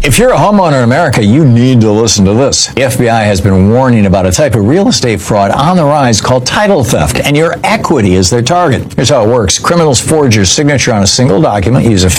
If you're a homeowner in America, you need to listen to this. The FBI has been warning about a type of real estate fraud on the rise called title theft, and your equity is their target. Here's how it works. Criminals forge your signature on a single document, use a